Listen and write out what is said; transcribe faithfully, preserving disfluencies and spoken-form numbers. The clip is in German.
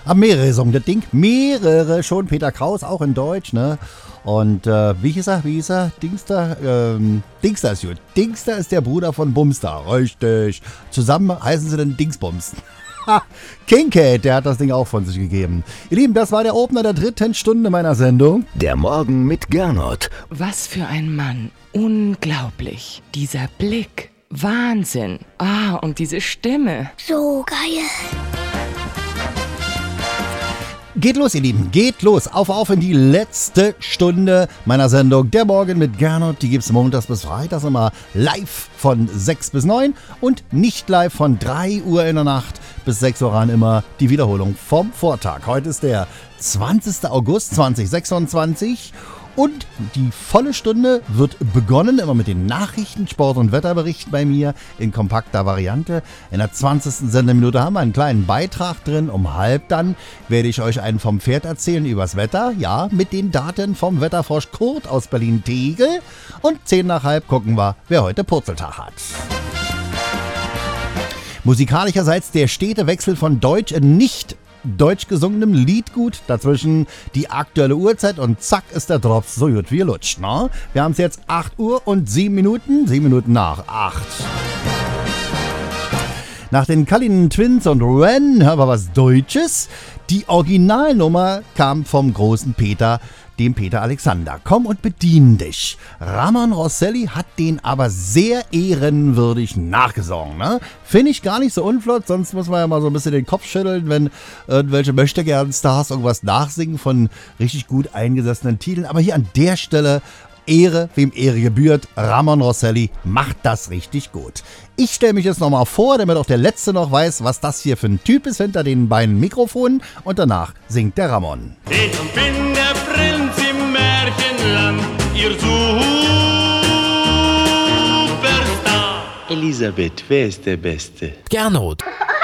Haben mehrere gesungen, das Ding. Mehrere schon. Peter Kraus, auch in Deutsch, ne? Und äh, wie hieß er? Wie hieß er? Dingster? Ähm, Dingster ist gut. Dingster ist der Bruder von Bumster. Richtig. Zusammen heißen sie dann Dingsbums. King Kate, der hat das Ding auch von sich gegeben. Ihr Lieben, das war der Opener der dritten Stunde meiner Sendung. Der Morgen mit Gernot. Was für ein Mann. Unglaublich. Dieser Blick. Wahnsinn. Ah, und diese Stimme. So geil. Geht los, ihr Lieben, geht los. Auf, auf in die letzte Stunde meiner Sendung. Der Morgen mit Gernot, die gibt's montags bis freitags immer live von sechs bis neun und nicht live von drei Uhr in der Nacht bis sechs Uhr ran immer die Wiederholung vom Vortag. Heute ist der zwanzigster August zweitausendsechsundzwanzig. Und die volle Stunde wird begonnen, immer mit den Nachrichten, Sport- und Wetterberichten bei mir in kompakter Variante. In der zwanzigsten Sendeminute haben wir einen kleinen Beitrag drin. Um halb dann werde ich euch einen vom Pferd erzählen übers Wetter. Ja, mit den Daten vom Wetterfrosch Kurt aus Berlin-Tegel. Und zehn nach halb gucken wir, wer heute Purzeltag hat. Musikalischerseits der stete Wechsel von Deutsch in nicht deutsch gesungenem Liedgut, dazwischen die aktuelle Uhrzeit und zack ist der Drops so gut wie lutscht. Ne? Wir haben es jetzt acht Uhr und sieben Minuten, sieben Minuten nach acht. Nach den Cullinan Twins und Ren hören wir was Deutsches. Die Originalnummer kam vom großen Peter, dem Peter Alexander. Komm und bedien dich. Ramon Rosselli hat den aber sehr ehrenwürdig nachgesungen. Ne? Finde ich gar nicht so unflott, sonst muss man ja mal so ein bisschen den Kopf schütteln, wenn irgendwelche Möchtegern-Stars irgendwas nachsingen von richtig gut eingesessenen Titeln. Aber hier an der Stelle Ehre, wem Ehre gebührt. Ramon Rosselli macht das richtig gut. Ich stelle mich jetzt nochmal vor, damit auch der Letzte noch weiß, was das hier für ein Typ ist hinter den beiden Mikrofonen. Und danach singt der Ramon. Ich bin der Prinz im Märchenland, ihr Superstar. Elisabeth, wer ist der Beste? Gernot.